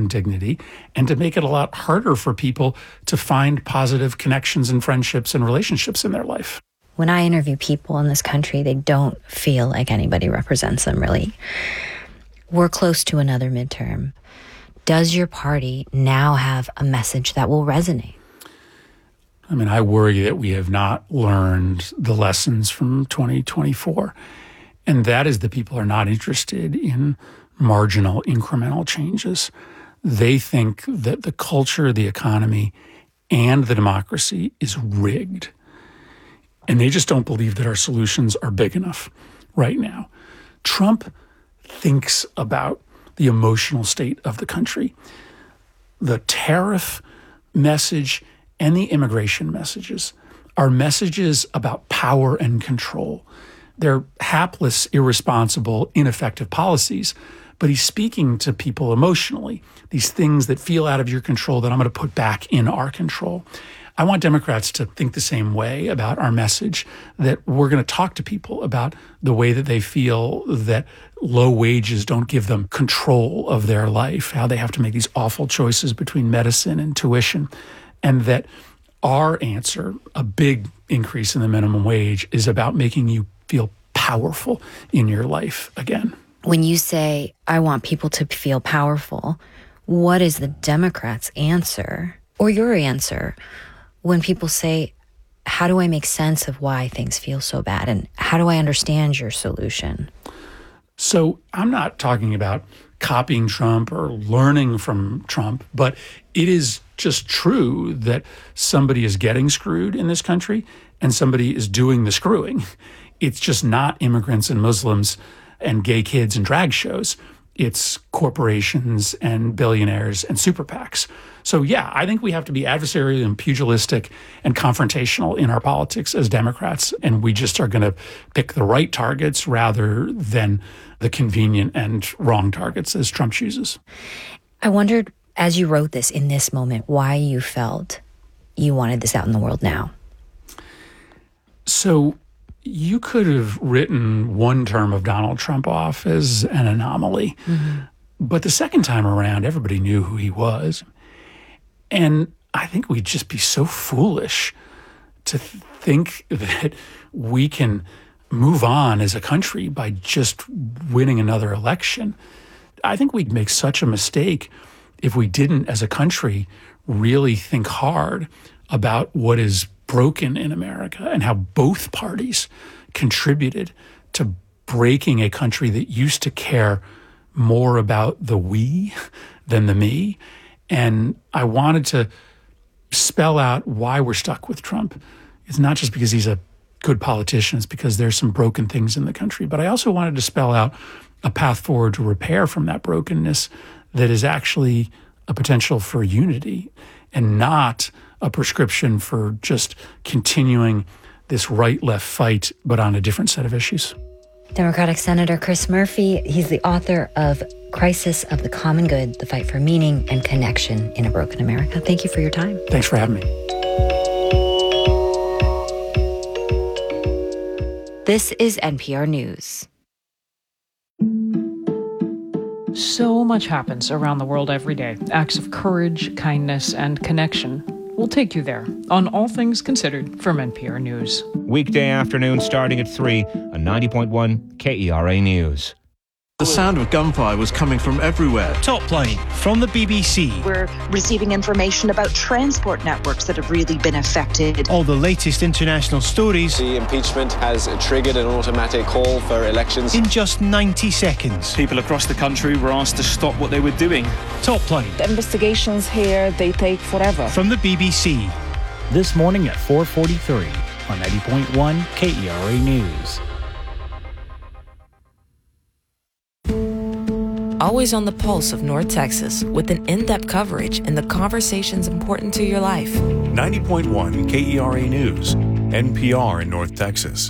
and dignity, and to make it a lot harder for people to find positive connections and friendships and relationships in their life. When I interview people in this country, they don't feel like anybody represents them, really. We're close to another midterm. Does your party now have a message that will resonate? I mean, I worry that we have not learned the lessons from 2024. And that is that people are not interested in marginal, incremental changes. They think that the culture, the economy, and the democracy is rigged. And they just don't believe that our solutions are big enough right now. Trump thinks about the emotional state of the country. The tariff message and the immigration messages are messages about power and control. They're hapless, irresponsible, ineffective policies, but he's speaking to people emotionally, these things that feel out of your control that I'm going to put back in our control. I want Democrats to think the same way about our message, that we're going to talk to people about the way that they feel that low wages don't give them control of their life, how they have to make these awful choices between medicine and tuition, and that our answer, a big increase in the minimum wage, is about making you feel powerful in your life again. When you say, I want people to feel powerful, what is the Democrats' answer, or your answer, when people say, how do I make sense of why things feel so bad? And how do I understand your solution? So I'm not talking about copying Trump or learning from Trump, but it is just true that somebody is getting screwed in this country and somebody is doing the screwing. It's just not immigrants and Muslims and gay kids and drag shows. It's corporations and billionaires and super PACs. So yeah, I think we have to be adversarial and pugilistic and confrontational in our politics as Democrats, and we just are going to pick the right targets rather than the convenient and wrong targets as Trump chooses. I wondered, as you wrote this in this moment, why you felt you wanted this out in the world now. So you could have written one term of Donald Trump off as an anomaly. Mm-hmm. But the second time around, everybody knew who he was. And I think we'd just be so foolish to think that we can move on as a country by just winning another election. I think we'd make such a mistake if we didn't, as a country, really think hard about what is broken in America and how both parties contributed to breaking a country that used to care more about the we than the me. And I wanted to spell out why we're stuck with Trump. It's not just because he's a good politician, it's because there's some broken things in the country. But I also wanted to spell out a path forward to repair from that brokenness that is actually a potential for unity and not a prescription for just continuing this right-left fight, but on a different set of issues. Democratic Senator Chris Murphy, he's the author of Crisis of the Common Good, The Fight for Meaning and Connection in a Broken America. Thank you for your time. Thanks for having me. This is NPR News. So much happens around the world every day. Acts of courage, kindness, and connection. We'll take you there on All Things Considered from NPR News. Weekday afternoon starting at 3 on 90.1 KERA News. The sound of gunfire was coming from everywhere. Top Line from the BBC. We're receiving information about transport networks that have really been affected. All the latest international stories. The impeachment has triggered an automatic call for elections. In just 90 seconds. People across the country were asked to stop what they were doing. Top Line. The investigations here, they take forever. From the BBC. This morning at 4:43 on 90.1 KERA News. Always on the pulse of North Texas with an in-depth coverage and the conversations important to your life. 90.1 KERA News, NPR in North Texas.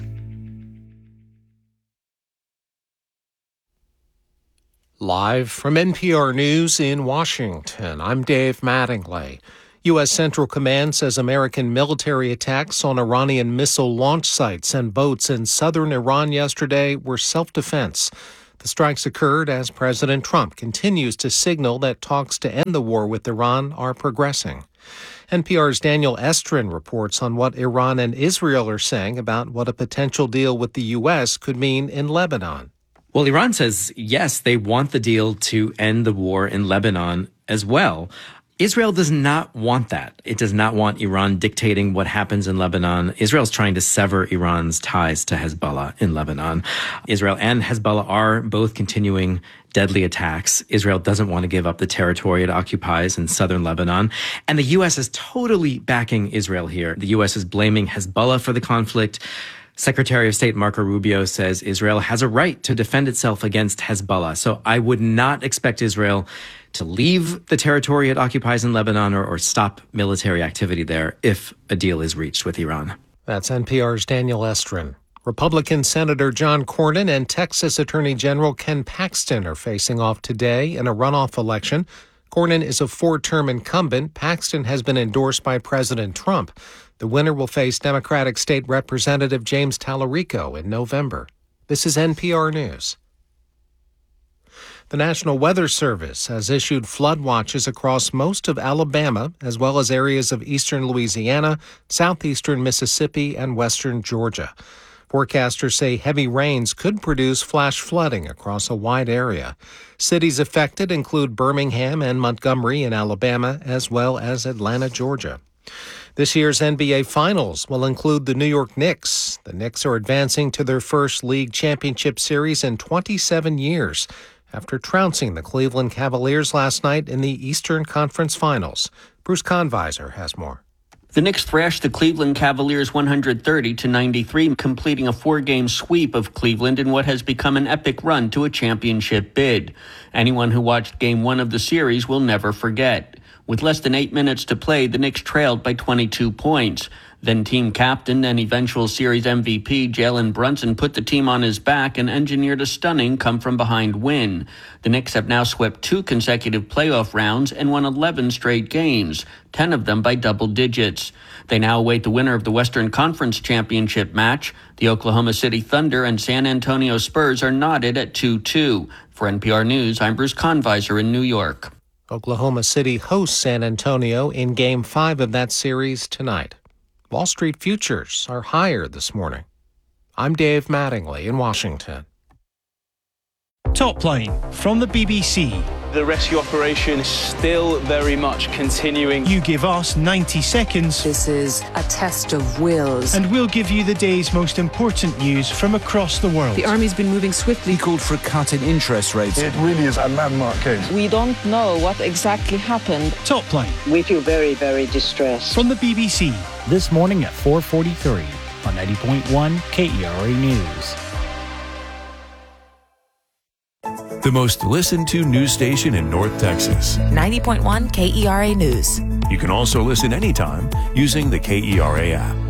Live from NPR News in Washington, I'm Dave Mattingly. U.S. Central Command says American military attacks on Iranian missile launch sites and boats in southern Iran yesterday were self-defense. The strikes occurred as President Trump continues to signal that talks to end the war with Iran are progressing. NPR's Daniel Estrin reports on what Iran and Israel are saying about what a potential deal with the U.S. could mean in Lebanon. Well, Iran says, yes, they want the deal to end the war in Lebanon as well. Israel does not want that. It does not want Iran dictating what happens in Lebanon. Israel's trying to sever Iran's ties to Hezbollah in Lebanon. Israel and Hezbollah are both continuing deadly attacks. Israel doesn't want to give up the territory it occupies in southern Lebanon. And the U.S. is totally backing Israel here. The U.S. is blaming Hezbollah for the conflict. Secretary of State Marco Rubio says Israel has a right to defend itself against Hezbollah. So I would not expect Israel to leave the territory it occupies in Lebanon or stop military activity there if a deal is reached with Iran. That's NPR's Daniel Estrin. Republican Senator John Cornyn and Texas Attorney General Ken Paxton are facing off today in a runoff election. Cornyn is a four-term incumbent. Paxton has been endorsed by President Trump. The winner will face Democratic State Representative James Tallarico in November. This is NPR News. The National Weather Service has issued flood watches across most of Alabama, as well as areas of eastern Louisiana, southeastern Mississippi, and western Georgia. Forecasters say heavy rains could produce flash flooding across a wide area. Cities affected include Birmingham and Montgomery in Alabama, as well as Atlanta, Georgia. This year's NBA Finals will include the New York Knicks. The Knicks are advancing to their first league championship series in 27 years after trouncing the Cleveland Cavaliers last night in the Eastern Conference Finals. Bruce Conviser has more. The Knicks thrashed the Cleveland Cavaliers 130-93, completing a four-game sweep of Cleveland in what has become an epic run to a championship bid. Anyone who watched Game 1 of the series will never forget. With less than 8 minutes to play, the Knicks trailed by 22 points. Then team captain and eventual series MVP Jalen Brunson put the team on his back and engineered a stunning come-from-behind win. The Knicks have now swept 2 consecutive playoff rounds and won 11 straight games, 10 of them by double digits. They now await the winner of the Western Conference Championship match. The Oklahoma City Thunder and San Antonio Spurs are knotted at 2-2. For NPR News, I'm Bruce Conviser in New York. Oklahoma City hosts San Antonio in Game 5 of that series tonight. Wall Street futures are higher this morning. I'm Dave Mattingly in Washington. Top Line from the BBC. The rescue operation is still very much continuing. You give us 90 seconds. This is a test of wills. And we'll give you the day's most important news from across the world. The army's been moving swiftly. He called for a cut in interest rates. It really is a landmark case. We don't know what exactly happened. Top Line. We feel very, very distressed. From the BBC. This morning at 4:43 on 90.1 KERA News. The most listened to news station in North Texas. 90.1 KERA News. You can also listen anytime using the KERA app.